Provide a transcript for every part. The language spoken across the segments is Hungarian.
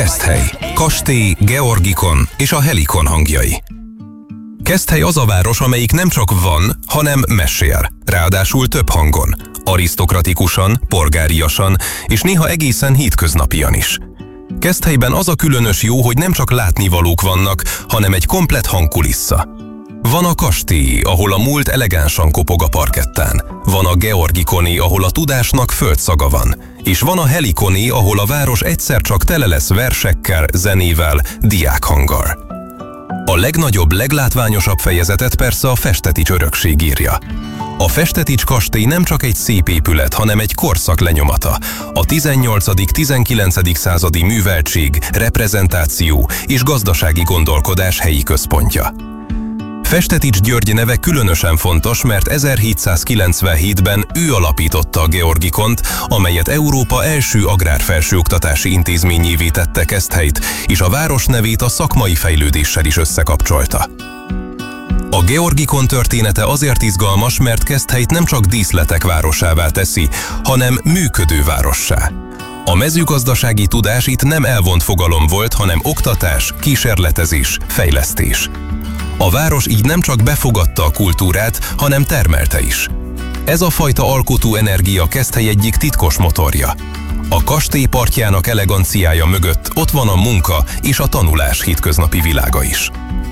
Keszthely, kastély, Georgikon és a Helikon hangjai. Keszthely az a város, amelyik nem csak van, hanem mesél, ráadásul több hangon, arisztokratikusan, polgáriasan és néha egészen hétköznapian is. Keszthelyben az a különös jó, hogy nem csak látnivalók vannak, hanem egy komplett hangkulissza. Van a kastély, ahol a múlt elegánsan kopog a parkettán. Van a Georgikoné, ahol a tudásnak földszaga van. És van a Helikoné, ahol a város egyszer csak tele lesz versekkel, zenével, diákhanggal. A legnagyobb, leglátványosabb fejezetet persze a Festetics örökség írja. A Festetics kastély nem csak egy szép épület, hanem egy korszak lenyomata. A 18.-19. századi műveltség, reprezentáció és gazdasági gondolkodás helyi központja. Festetics György neve különösen fontos, mert 1797-ben ő alapította a Georgikont, amelyet Európa első agrárfelsőoktatási intézményévé tette Keszthelyt, és a város nevét a szakmai fejlődéssel is összekapcsolta. A Georgikon története azért izgalmas, mert Keszthelyt nem csak díszletek városává teszi, hanem működő várossá. A mezőgazdasági tudás itt nem elvont fogalom volt, hanem oktatás, kísérletezés, fejlesztés. A város így nem csak befogadta a kultúrát, hanem termelte is. Ez a fajta alkotó energia Keszthely egyik titkos motorja. A kastély partjának eleganciája mögött ott van a munka és a tanulás hétköznapi világa is.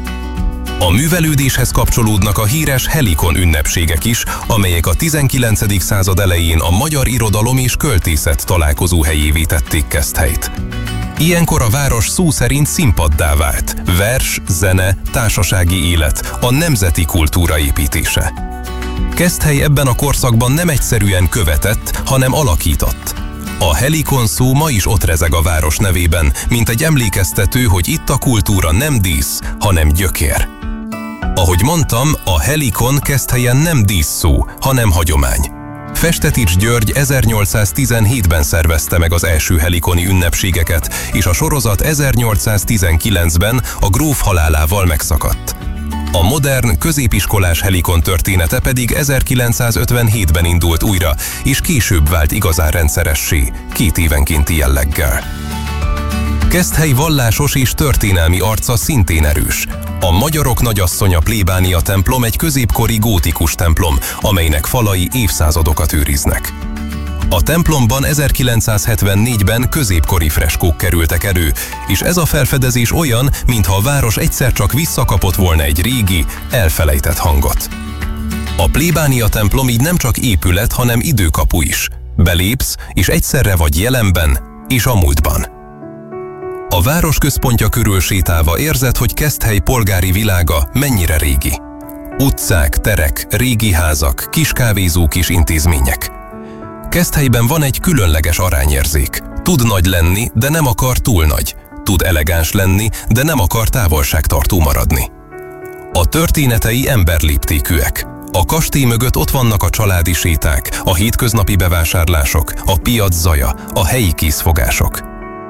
A művelődéshez kapcsolódnak a híres Helikon ünnepségek is, amelyek a 19. század elején a magyar irodalom és költészet találkozó helyévé tették Keszthelyt. Ilyenkor a város szó szerint színpaddá vált. Vers, zene, társasági élet, a nemzeti kultúra építése. Keszthely ebben a korszakban nem egyszerűen követett, hanem alakított. A Helikon szó ma is ott rezeg a város nevében, mint egy emlékeztető, hogy itt a kultúra nem dísz, hanem gyökér. Ahogy mondtam, a Helikon Keszthelyen nem díszszó, hanem hagyomány. Festetics György 1817-ben szervezte meg az első helikoni ünnepségeket, és a sorozat 1819-ben a gróf halálával megszakadt. A modern, középiskolás Helikon története pedig 1957-ben indult újra, és később vált igazán rendszeressé, 2 évenkénti jelleggel. Keszthely vallásos és történelmi arca szintén erős. A magyarok nagyasszonya plébánia templom egy középkori gótikus templom, amelynek falai évszázadokat őriznek. A templomban 1974-ben középkori freskók kerültek elő, és ez a felfedezés olyan, mintha a város egyszer csak visszakapott volna egy régi, elfelejtett hangot. A plébánia templom így nem csak épület, hanem időkapu is. Belépsz, és egyszerre vagy jelenben és a múltban. A város központja körül sétálva érzed, hogy Keszthely polgári világa mennyire régi. Utcák, terek, régi házak, kis kávézók és intézmények. Keszthelyben van egy különleges arányérzék. Tud nagy lenni, de nem akar túl nagy. Tud elegáns lenni, de nem akar távolságtartó maradni. A történetei emberléptékűek. A kastély mögött ott vannak a családi séták, a hétköznapi bevásárlások, a piac zaja, a helyi készfogások.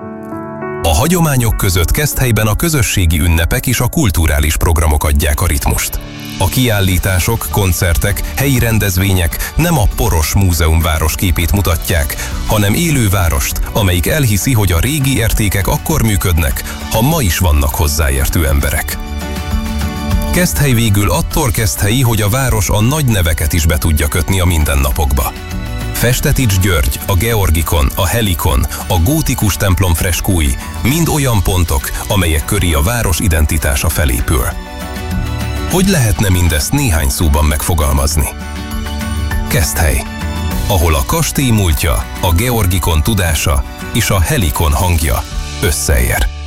A hagyományok között Keszthelyben a közösségi ünnepek és a kulturális programok adják a ritmust. A kiállítások, koncertek, helyi rendezvények nem a poros múzeumváros képét mutatják, hanem élő várost, amelyik elhiszi, hogy a régi értékek akkor működnek, ha ma is vannak hozzáértő emberek. Keszthely végül attól Keszthelyi, hogy a város a nagy neveket is be tudja kötni a mindennapokba. Festetics György, a Georgikon, a Helikon, a gótikus templom freskói mind olyan pontok, amelyek köré a város identitása felépül. Hogy lehetne mindezt néhány szóban megfogalmazni? Keszthely, ahol a kastély múltja, a Georgikon tudása és a Helikon hangja összeér.